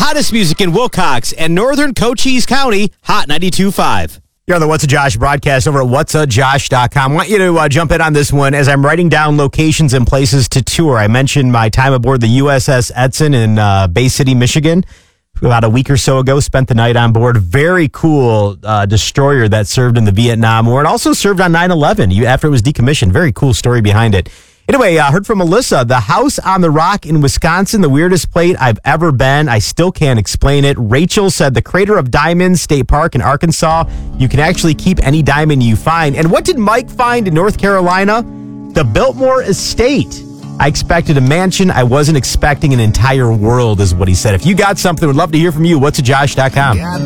hottest music in Wilcox and northern Cochise County, Hot 92.5. You're on the What's a Josh broadcast over at whatsajosh.com. I want you to jump in on this one as I'm writing down locations and places to tour. I mentioned my time aboard the USS Edson in Bay City, Michigan. About a week or so ago, spent the night on board. Very cool destroyer that served in the Vietnam War and also served on 9/11 after it was decommissioned. Very cool story behind it. Anyway, I heard from Melissa, the house on the rock in Wisconsin, the weirdest place I've ever been. I still can't explain it. Rachel said the Crater of Diamonds State Park in Arkansas. You can actually keep any diamond you find. And what did Mike find in North Carolina? The Biltmore Estate. I expected a mansion. I wasn't expecting an entire world, is what he said. If you got something, would love to hear from you. Whatsajosh.com.